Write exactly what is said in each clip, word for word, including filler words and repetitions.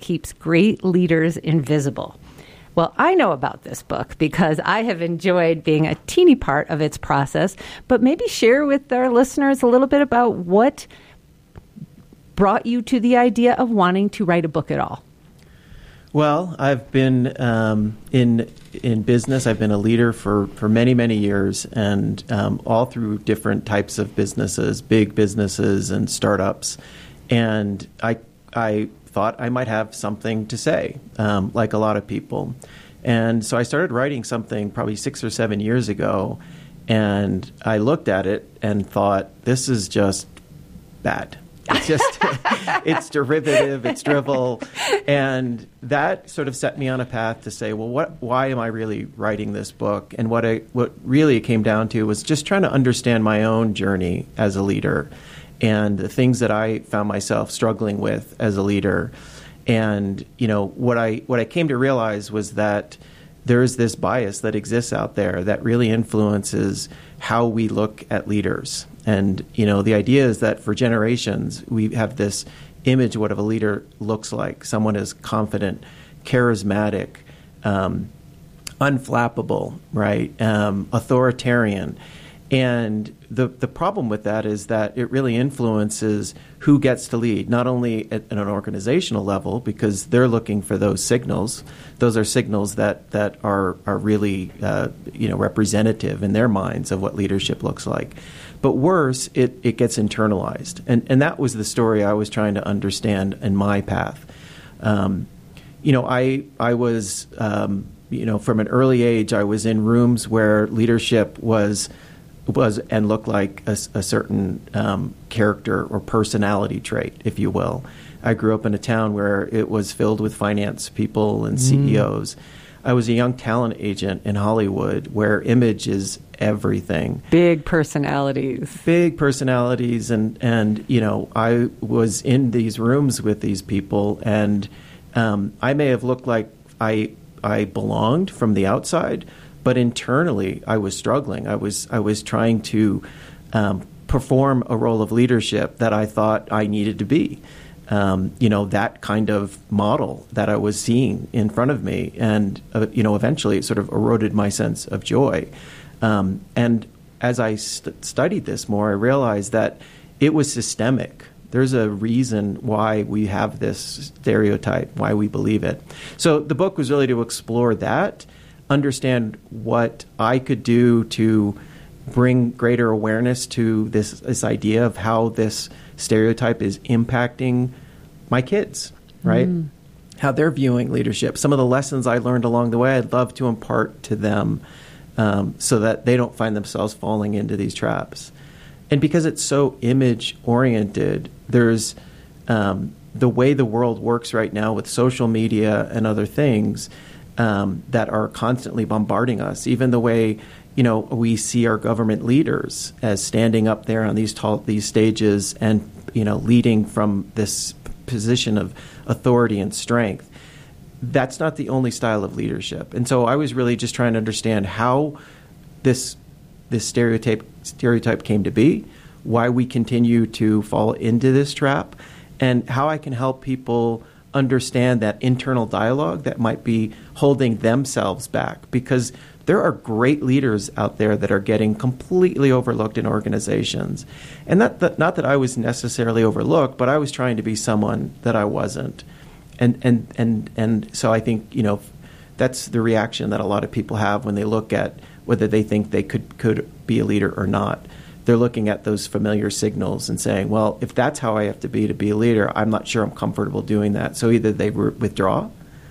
keeps great leaders invisible. Well, I know about this book because I have enjoyed being a teeny part of its process, but maybe share with our listeners a little bit about what brought you to the idea of wanting to write a book at all. Well, I've been um, in in business. I've been a leader for, for many, many years, and um, all through different types of businesses, big businesses and startups. And I I thought I might have something to say, um, like a lot of people. And so I started writing something probably six or seven years ago, and I looked at it and thought, this is just bad. It's just, it's derivative, it's drivel. And that sort of set me on a path to say, well, what, why am I really writing this book? And what I, what really it came down to was just trying to understand my own journey as a leader and the things that I found myself struggling with as a leader. And, you know, what I, what I came to realize was that there is this bias that exists out there that really influences how we look at leaders. And, you know, the idea is that for generations, we have this image of what a leader looks like. Someone is confident, charismatic, um, unflappable, right, um, authoritarian. And the the problem with that is that it really influences who gets to lead, not only at, at an organizational level, because they're looking for those signals. Those are signals that, that are, are really uh, you know, representative in their minds of what leadership looks like. But worse, it, it gets internalized. And, and that was the story I was trying to understand in my path. Um, you know, I, I was, um, you know, from an early age, I was in rooms where leadership was was and looked like a, a certain um, character or personality trait, if you will. I grew up in a town where it was filled with finance people and C E Os. Mm. I was a young talent agent in Hollywood where image is everything. Big personalities. Big personalities. And, and you know, I was in these rooms with these people, and um, I may have looked like I I belonged from the outside, but internally, I was struggling. I was I was trying to um, perform a role of leadership that I thought I needed to be. Um, you know, that kind of model that I was seeing in front of me, and uh, you know, eventually, it sort of eroded my sense of joy. Um, and as I st- studied this more, I realized that it was systemic. There's a reason why we have this stereotype, why we believe it. So the book was really to explore that, understand what I could do to bring greater awareness to this this idea of how this stereotype is impacting my kids, right? Mm. How they're viewing leadership. Some of the lessons I learned along the way, I'd love to impart to them um, so that they don't find themselves falling into these traps. And because it's so image-oriented, there's um, the way the world works right now with social media and other things Um, that are constantly bombarding us. Even the way, you know, we see our government leaders as standing up there on these tall these stages and, you know, leading from this position of authority and strength. That's not the only style of leadership. And so I was really just trying to understand how this this stereotype stereotype came to be, why we continue to fall into this trap, and how I can help people understand that internal dialogue that might be holding themselves back, because there are great leaders out there that are getting completely overlooked in organizations. And not that, not that I was necessarily overlooked, but I was trying to be someone that I wasn't. And and and and so I think, you know, that's the reaction that a lot of people have when they look at whether they think they could could be a leader or not. They're looking at those familiar signals and saying, well, if that's how I have to be to be a leader, I'm not sure I'm comfortable doing that. So either they withdraw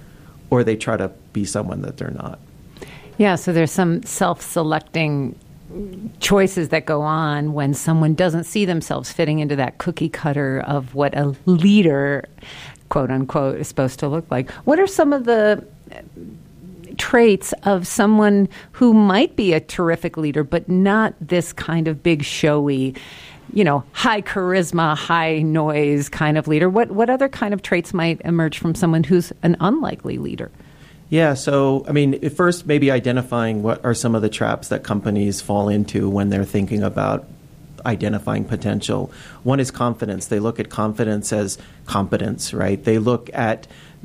or they try to be someone that they're not. Yeah, so there's some self-selecting choices that go on when someone doesn't see themselves fitting into that cookie cutter of what a leader, quote unquote, is supposed to look like. What are some of the traits of someone who might be a terrific leader, but not this kind of big showy, you know, high charisma, high noise kind of leader? What what other kind of traits might emerge from someone who's an unlikely leader? Yeah, so, I mean, at first, maybe identifying what are some of the traps that companies fall into when they're thinking about identifying potential. One is confidence. They look at confidence as competence, right? They look at